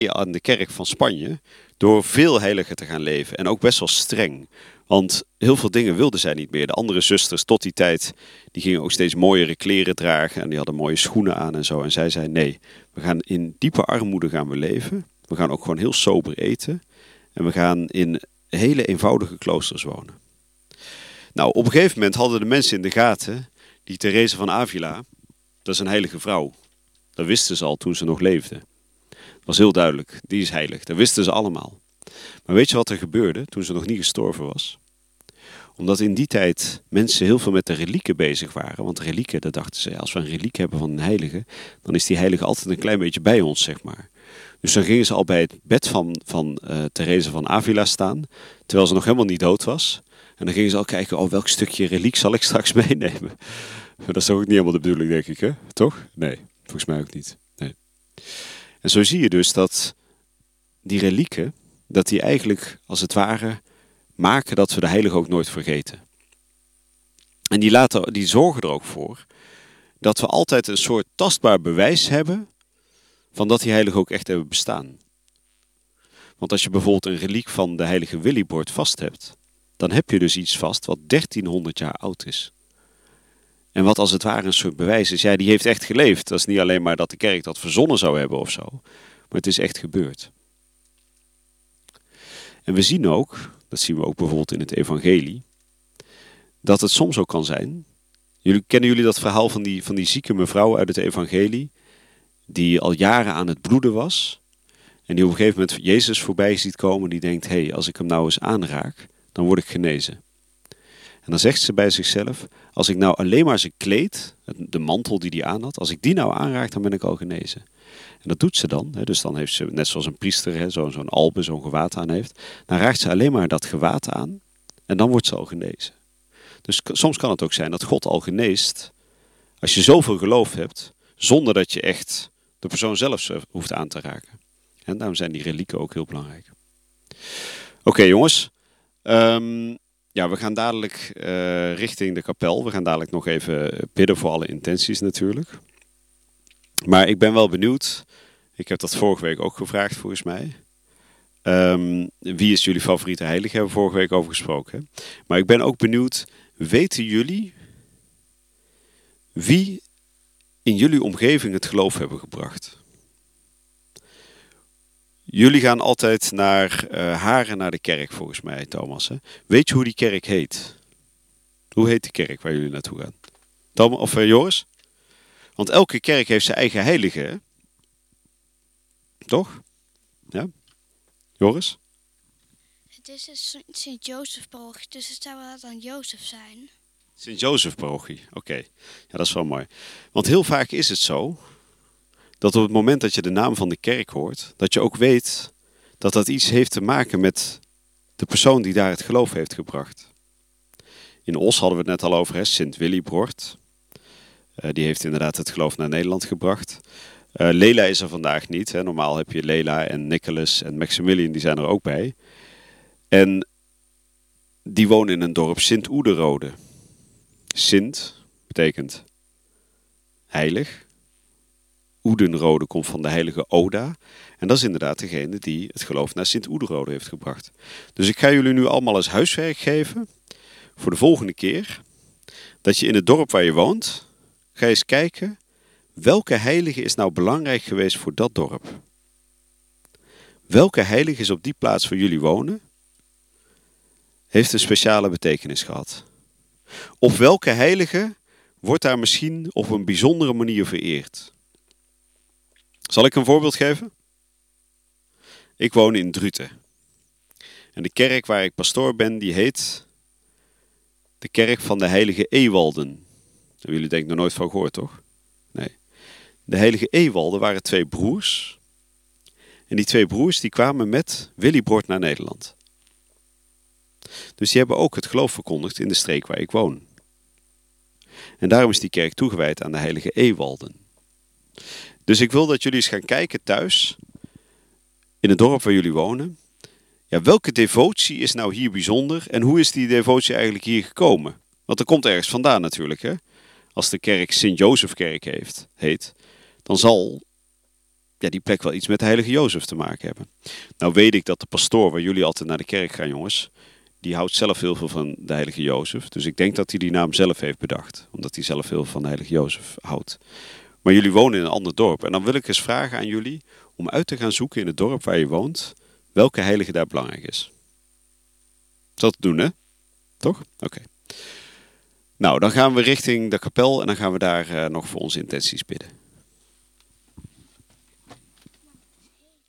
aan de kerk van Spanje door veel heiliger te gaan leven en ook best wel streng. Want heel veel dingen wilden zij niet meer. De andere zusters tot die tijd, die gingen ook steeds mooiere kleren dragen en die hadden mooie schoenen aan en zo. En zij zei nee, we gaan in diepe armoede gaan we leven. We gaan ook gewoon heel sober eten. En we gaan in hele eenvoudige kloosters wonen. Nou, op een gegeven moment hadden de mensen in de gaten, die Therese van Avila, dat is een heilige vrouw. Dat wisten ze al toen ze nog leefde. Dat was heel duidelijk, die is heilig. Dat wisten ze allemaal. Maar weet je wat er gebeurde toen ze nog niet gestorven was? Omdat in die tijd mensen heel veel met de relieken bezig waren. Want relieken, dat dachten ze, als we een reliek hebben van een heilige, dan is die heilige altijd een klein beetje bij ons, zeg maar. Dus dan gingen ze al bij het bed van Therese van Avila staan, terwijl ze nog helemaal niet dood was. En dan gingen ze al kijken, oh, welk stukje reliek zal ik straks meenemen? Dat is toch ook niet helemaal de bedoeling, denk ik, hè? Toch? Nee, volgens mij ook niet. Nee. En zo zie je dus dat die relieken, dat die eigenlijk, als het ware, maken dat we de heilige ook nooit vergeten. En die zorgen er ook voor dat we altijd een soort tastbaar bewijs hebben van dat die heiligen ook echt hebben bestaan. Want als je bijvoorbeeld een reliek van de heilige Willibrord vast hebt, dan heb je dus iets vast wat 1300 jaar oud is. En wat als het ware een soort bewijs is, ja, die heeft echt geleefd. Dat is niet alleen maar dat de kerk dat verzonnen zou hebben of zo, maar het is echt gebeurd. En we zien ook, dat zien we ook bijvoorbeeld in het evangelie, dat het soms ook kan zijn. Kennen jullie dat verhaal van die zieke mevrouw uit het evangelie, die al jaren aan het bloeden was en die op een gegeven moment Jezus voorbij ziet komen, die denkt, hé, als ik hem nou eens aanraak, dan word ik genezen. En dan zegt ze bij zichzelf, als ik nou alleen maar zijn kleed, de mantel die hij aan had, als ik die nou aanraak, dan ben ik al genezen. En dat doet ze dan. Dus dan heeft ze, net zoals een priester zo'n albe, zo'n gewaad aan heeft, dan raakt ze alleen maar dat gewaad aan en dan wordt ze al genezen. Dus soms kan het ook zijn dat God al geneest, als je zoveel geloof hebt, zonder dat je echt de persoon zelf hoeft aan te raken. En daarom zijn die relieken ook heel belangrijk. Oké, jongens. Ja, we gaan dadelijk richting de kapel. We gaan dadelijk nog even bidden voor alle intenties natuurlijk. Maar ik ben wel benieuwd. Ik heb dat vorige week ook gevraagd volgens mij. Wie is jullie favoriete heilige? Hebben we vorige week over gesproken. Hè? Maar ik ben ook benieuwd. Weten jullie wie in jullie omgeving het geloof hebben gebracht? Jullie gaan altijd naar Haren, naar de kerk volgens mij, Thomas. Hè? Weet je hoe die kerk heet? Hoe heet de kerk waar jullie naartoe gaan? Thomas of Joris? Want elke kerk heeft zijn eigen heilige, hè? Toch? Ja? Joris? Het is een Sint-Jozef-parochie, dus het zou wel dan Jozef zijn. Sint-Jozef-parochie, oké. Ja, dat is wel mooi. Want heel vaak is het zo dat op het moment dat je de naam van de kerk hoort, dat je ook weet dat dat iets heeft te maken met de persoon die daar het geloof heeft gebracht. In Os hadden we het net al over, hè? Sint Willibrord. Die heeft inderdaad het geloof naar Nederland gebracht. Lela is er vandaag niet. Hè? Normaal heb je Lela en Nicholas en Maximilian, die zijn er ook bij. En die wonen in een dorp Sint-Oederode. Sint betekent heilig. Oedenrode komt van de heilige Oda. En dat is inderdaad degene die het geloof naar Sint-Oederode heeft gebracht. Dus ik ga jullie nu allemaal eens huiswerk geven. Voor de volgende keer. Dat je in het dorp waar je woont, ga eens kijken. Welke heilige is nou belangrijk geweest voor dat dorp? Welke heilige is op die plaats waar jullie wonen, heeft een speciale betekenis gehad? Of welke heilige wordt daar misschien op een bijzondere manier vereerd? Zal ik een voorbeeld geven? Ik woon in Druten. En de kerk waar ik pastoor ben, die heet de kerk van de heilige Ewalden. Daar hebben jullie denk ik nog nooit van gehoord, toch? Nee. De heilige Ewalden waren 2 broers. En die 2 broers die kwamen met Willibrord naar Nederland. Dus die hebben ook het geloof verkondigd in de streek waar ik woon. En daarom is die kerk toegewijd aan de heilige Ewalden. Dus ik wil dat jullie eens gaan kijken thuis, in het dorp waar jullie wonen. Ja, welke devotie is nou hier bijzonder en hoe is die devotie eigenlijk hier gekomen? Want er komt ergens vandaan natuurlijk, hè? Als de kerk Sint-Jozefkerk heet, dan zal die plek wel iets met de heilige Jozef te maken hebben. Nou weet ik dat de pastoor waar jullie altijd naar de kerk gaan, jongens, die houdt zelf heel veel van de heilige Jozef. Dus ik denk dat hij die naam zelf heeft bedacht. Omdat hij zelf heel veel van de heilige Jozef houdt. Maar jullie wonen in een ander dorp. En dan wil ik eens vragen aan jullie om uit te gaan zoeken in het dorp waar je woont, welke heilige daar belangrijk is. Dat doen, hè? Toch? Oké. Nou, dan gaan we richting de kapel en dan gaan we daar nog voor onze intenties bidden.